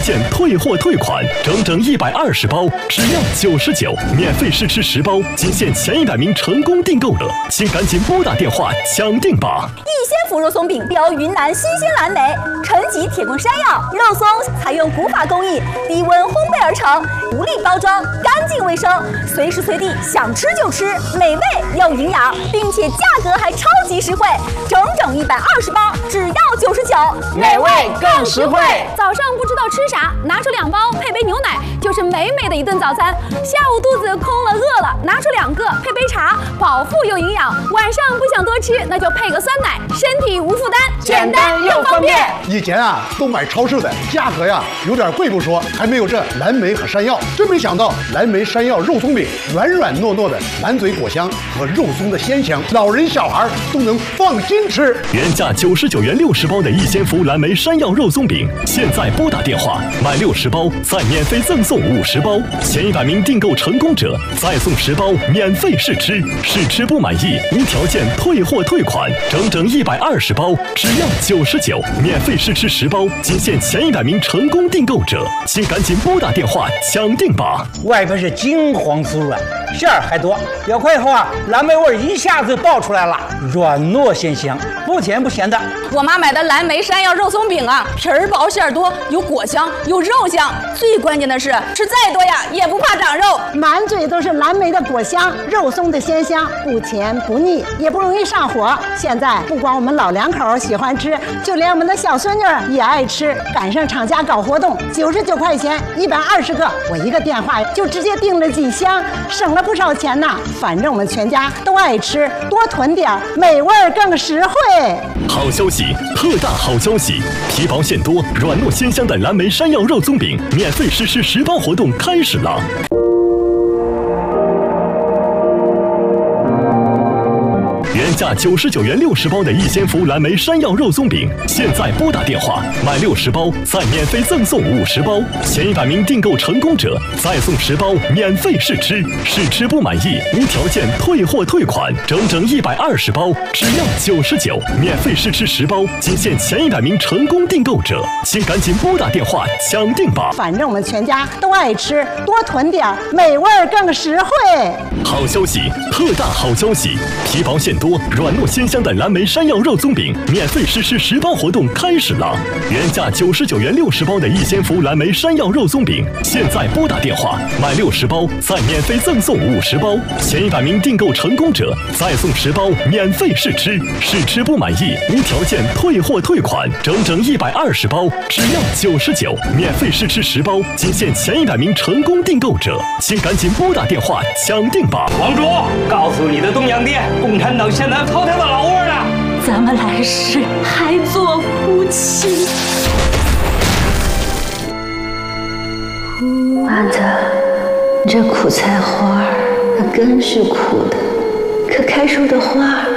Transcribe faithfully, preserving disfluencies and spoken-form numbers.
件退货退款，整整一百二十包，只要九十九，免费试吃十包，仅限前一百名成功订购者，请赶紧拨打电话抢定吧！ 逸仙福肉松饼标云南新鲜蓝莓，陈吉铁棍山药肉松，采用古法工艺，低温烘焙而成，独立包装，干净卫生，随时随地想吃就吃，美味又营养，并且价格还超级实惠，整整一百二十包，只要九十九， 美味更实惠。 早上不知道吃啥，拿出两包配杯牛奶，就是美美的一顿早餐。下午肚子空了饿了，拿出两个配杯茶，饱腹又营养。晚上不想多吃，那就配个酸奶，身体无负担， 简单又方便。 以前啊，都买超市的，价格呀有点贵不说，还没有这蓝莓和山药。真没想到，蓝莓山药肉松饼，软软糯糯的满嘴果香和肉松的鲜香，老人小孩都能放心吃。 原价九十九元六十包的逸仙福蓝莓山药肉松饼，现在拨打电话买六十包，再免费赠送五十包，前一百名订购成功者再送十包免费试吃，试吃不满意无条件退货退款，整整一百二十包，只要九十九，免费试吃十包，仅限前一百名成功订购者，请赶紧拨打电话抢定吧！ 外边是金黄酥软，馅儿还多，咬开以后啊，蓝莓味一下子爆出来了，软糯鲜香，不甜不咸的。 我妈买的蓝莓山药肉松饼啊，皮儿薄馅儿多，有果香有肉香，最关键的是吃再多呀也不怕长肉， 满嘴都是蓝莓的果香，肉松的鲜香，不甜不腻，也不容易上火。现在不光我们老两口喜欢吃，就连我们的小孙女也爱吃。赶上厂家搞活动，九十九块钱一百二十个，我一个电话就直接订了几箱，省了不少钱呢。反正我们全家都爱吃，多囤点，美味更实惠。 好消息，特大好消息！皮薄馅多、软糯鲜香的蓝莓山药肉松饼免费试吃十包活动开始了。原价九十九元六十包的逸仙福蓝莓山药肉松饼，现在拨打电话买六十包，再免费赠送五十包，前一百名订购成功者再送十包免费试吃，试吃不满意无条件退货退款，整整一百二十包，只要九十九，免费试吃十包，仅限前一百名成功订购者，请赶紧拨打电话抢定吧！ 反正我们全家都爱吃，多囤点，美味更实惠。 好消息，特大好消息！皮薄馅多、软糯鲜香的蓝莓山药肉松饼免费试吃十包活动开始了。原价九十九元六十包的逸仙福蓝莓山药肉松饼，现在拨打电话买六十包，再免费赠送五十包，前一百名订购成功者再送十包免费试吃，试吃不满意无条件退货退款，整整一百二十包，只要九十九，免费试吃十包，仅限前一百名成功订购者，请赶紧拨打电话抢定吧！ 王主，告诉你的东洋店，共产党现在淘汰的老窝了， 咱们来世还做夫妻。 妈的，这苦菜花儿，它根是苦的，可开出的花